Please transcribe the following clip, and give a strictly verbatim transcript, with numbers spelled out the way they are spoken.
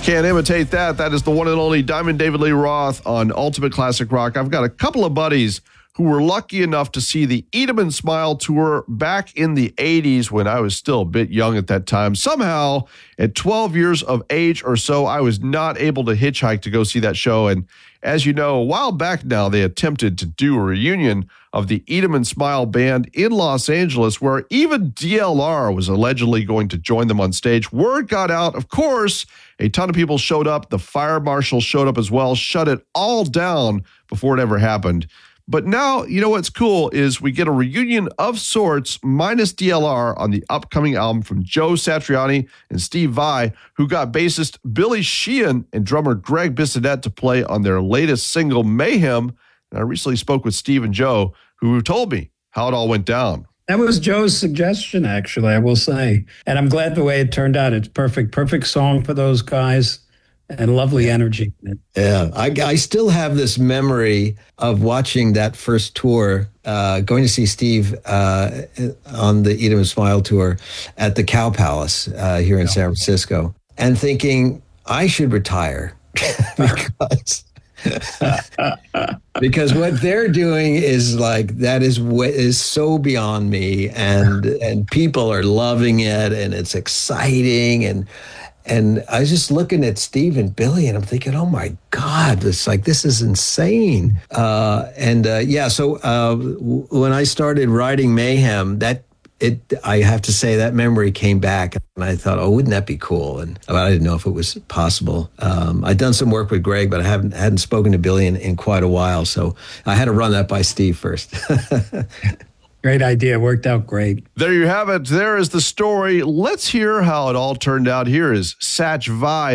Can't imitate that. That is the one and only Diamond David Lee Roth on Ultimate Classic Rock. I've got a couple of buddies who were lucky enough to see the Eat 'em and Smile tour back in the eighties when I was still a bit young at that time. Somehow, at twelve years of age or so, I was not able to hitchhike to go see that show. And as you know, a while back now, they attempted to do a reunion of the Eat 'em and Smile band in Los Angeles, where even D L R was allegedly going to join them on stage. Word got out, of course, a ton of people showed up. The fire marshal showed up as well, shut it all down before it ever happened. But now, you know what's cool is we get a reunion of sorts, minus D L R, on the upcoming album from Joe Satriani and Steve Vai, who got bassist Billy Sheehan and drummer Greg Bissonette to play on their latest single, Mayhem. And I recently spoke with Steve and Joe, who told me how it all went down. That was Joe's suggestion, actually, I will say. And I'm glad the way it turned out. It's perfect, perfect song for those guys and lovely energy. Yeah, I, I still have this memory of watching that first tour, uh, going to see Steve uh, on the Eat 'em and Smile tour at the Cow Palace uh, here in San Francisco, and thinking I should retire because... because what they're doing is like, that is what is so beyond me, and and people are loving it, and it's exciting, and and I was just looking at Steve and Billy, and I'm thinking, oh my God, it's like, this is insane. Uh, and uh, yeah, so uh, w- when I started writing Mayhem, that It, I have to say that memory came back, and I thought, oh, wouldn't that be cool? And I didn't know if it was possible. Um, I'd done some work with Greg, but I haven't hadn't spoken to Billy in, in quite a while, so I had to run that by Steve first. Great idea. Worked out great. There you have it. There is the story. Let's hear how it all turned out. Here is Satch Vai.